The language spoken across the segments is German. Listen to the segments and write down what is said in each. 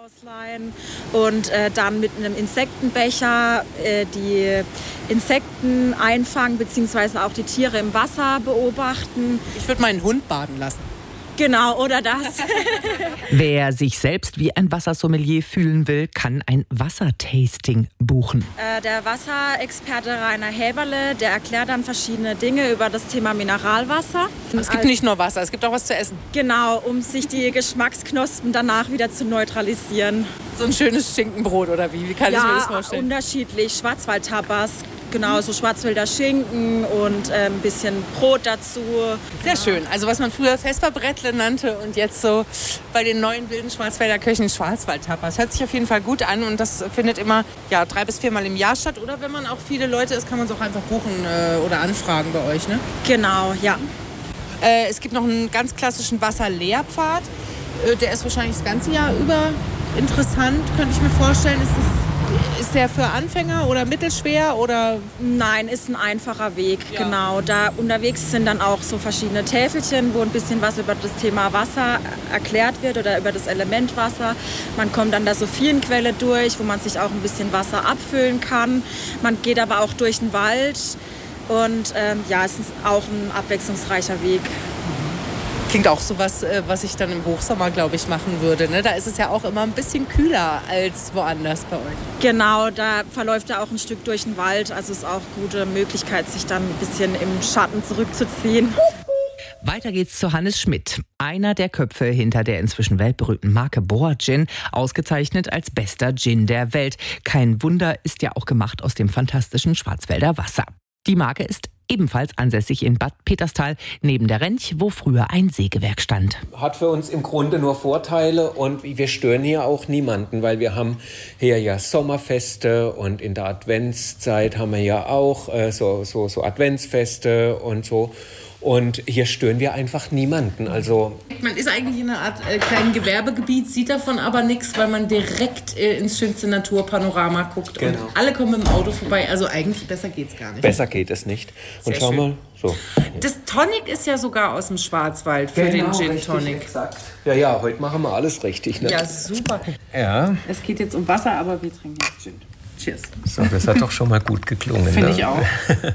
ausleihen und dann mit einem Insektenbecher die Insekten einfangen bzw. auch die Tiere im Wasser beobachten. Ich würde meinen Hund baden lassen. Genau, oder das. Wer sich selbst wie ein Wassersommelier fühlen will, kann ein Wassertasting buchen. Der Wasserexperte Rainer Häberle, der erklärt dann verschiedene Dinge über das Thema Mineralwasser. Es gibt nicht nur Wasser, es gibt auch was zu essen. Genau, um sich die Geschmacksknospen danach wieder zu neutralisieren. So ein schönes Schinkenbrot oder wie? Wie kann ich mir das vorstellen? Unterschiedlich. Schwarzwaldtapas, genau, so Schwarzwälder Schinken und ein bisschen Brot dazu. Sehr schön. Also was man früher Vesperbrettle nannte und jetzt so bei den neuen wilden Schwarzwälder Köchen Schwarzwaldtapas. Hört sich auf jeden Fall gut an und das findet immer 3 bis 4 Mal im Jahr statt. Oder wenn man auch viele Leute ist, kann man es auch einfach buchen oder anfragen bei euch, ne? Genau, ja. Es gibt noch einen ganz klassischen Wasserlehrpfad. Der ist wahrscheinlich das ganze Jahr über interessant, könnte ich mir vorstellen. Ist der für Anfänger oder mittelschwer oder? Nein, ist ein einfacher Weg, genau. Da unterwegs sind dann auch so verschiedene Täfelchen, wo ein bisschen was über das Thema Wasser erklärt wird oder über das Element Wasser. Man kommt an der Sophienquelle durch, wo man sich auch ein bisschen Wasser abfüllen kann. Man geht aber auch durch den Wald und es ist auch ein abwechslungsreicher Weg. Klingt auch so was ich dann im Hochsommer, glaube ich, machen würde. Ne? Da ist es ja auch immer ein bisschen kühler als woanders bei euch. Genau, da verläuft ja auch ein Stück durch den Wald. Also ist auch eine gute Möglichkeit, sich dann ein bisschen im Schatten zurückzuziehen. Weiter geht's zu Hannes Schmidt, einer der Köpfe hinter der inzwischen weltberühmten Marke Boa Gin, ausgezeichnet als bester Gin der Welt. Kein Wunder, ist ja auch gemacht aus dem fantastischen Schwarzwälder Wasser. Die Marke ist ebenfalls ansässig in Bad Peterstal, neben der Rench, wo früher ein Sägewerk stand. Hat für uns im Grunde nur Vorteile und wir stören hier auch niemanden, weil wir haben hier ja Sommerfeste und in der Adventszeit haben wir ja auch so Adventsfeste und so. Und hier stören wir einfach niemanden. Also man ist eigentlich in einer Art kleinen Gewerbegebiet, sieht davon aber nichts, weil man direkt ins schönste Naturpanorama guckt. Genau. Und alle kommen mit dem Auto vorbei. Also eigentlich besser geht's gar nicht. Besser geht es nicht. Und schau mal, so. Das Tonic ist ja sogar aus dem Schwarzwald für den Gin Tonic. Exakt. Ja, heute machen wir alles richtig. Ne? Ja, super. Ja. Es geht jetzt um Wasser, aber wir trinken jetzt Gin. Cheers. So, das hat doch schon mal gut geklungen. Finde ne? ich auch.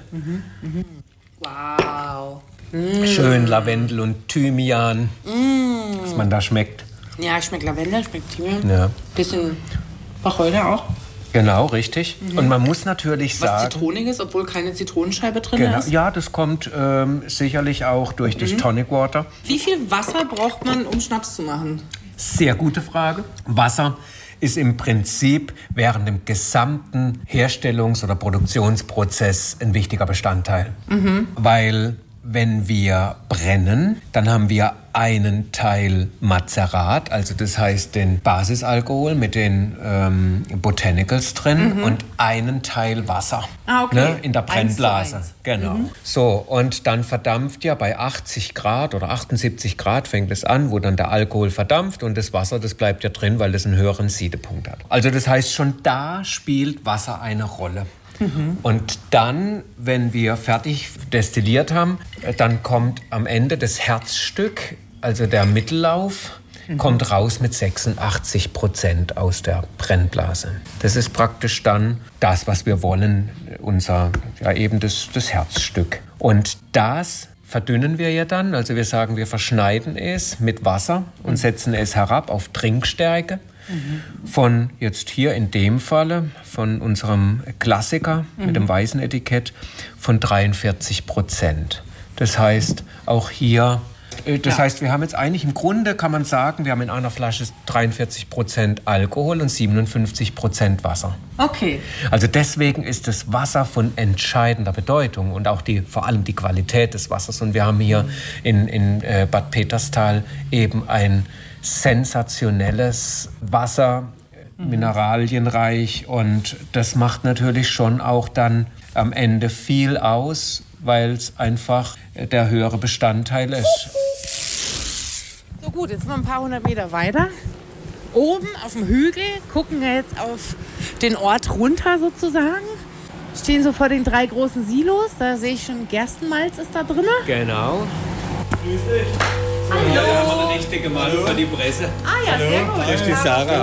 Wow. Schön Lavendel und Thymian, was man da schmeckt. Ja, schmeckt Lavendel, schmeckt Thymian. Ja. Bisschen Wacholder auch. Genau, richtig. Und man muss natürlich sagen... Was Zitroniges, obwohl keine Zitronenscheibe drin ist. Ja, das kommt sicherlich auch durch das Tonic Water. Wie viel Wasser braucht man, um Schnaps zu machen? Sehr gute Frage. Wasser ist im Prinzip während dem gesamten Herstellungs- oder Produktionsprozess ein wichtiger Bestandteil. Weil wenn wir brennen, dann haben wir einen Teil Mazerat, also das heißt den Basisalkohol mit den Botanicals drin und einen Teil Wasser in der Brennblase. 1:1. Genau. So, und dann verdampft ja bei 80 Grad oder 78 Grad fängt es an, wo dann der Alkohol verdampft und das Wasser, das bleibt ja drin, weil das einen höheren Siedepunkt hat. Also das heißt, schon da spielt Wasser eine Rolle. Und dann, wenn wir fertig destilliert haben, dann kommt am Ende das Herzstück, also der Mittellauf, kommt raus mit 86% aus der Brennblase. Das ist praktisch dann das, was wir wollen, eben das Herzstück. Und das verdünnen wir ja dann, also wir sagen, wir verschneiden es mit Wasser und setzen es herab auf Trinkstärke. Von jetzt hier in dem Falle, von unserem Klassiker mit dem weißen Etikett, von 43%. Das heißt, auch hier, heißt, wir haben jetzt eigentlich im Grunde, kann man sagen, wir haben in einer Flasche 43% Alkohol und 57% Wasser. Okay. Also deswegen ist das Wasser von entscheidender Bedeutung und auch vor allem die Qualität des Wassers. Und wir haben hier in Bad Peterstal eben ein sensationelles Wasser, mineralienreich, und das macht natürlich schon auch dann am Ende viel aus, weil es einfach der höhere Bestandteil ist. So gut, jetzt sind wir ein paar hundert Meter weiter. Oben auf dem Hügel gucken wir jetzt auf den Ort runter sozusagen. Stehen so vor den 3 großen Silos, da sehe ich schon, Gerstenmalz ist da drin. Genau. Hallo. Ja, da haben wir eine richtige Mann für die Presse. Ah ja, sehr gut. Das ist die Sarah.